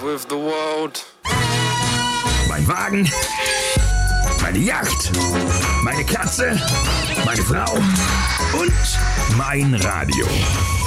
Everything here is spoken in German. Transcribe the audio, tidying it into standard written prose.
with the world. Mein Wagen, meine Yacht, meine Katze, meine Frau und mein Radio.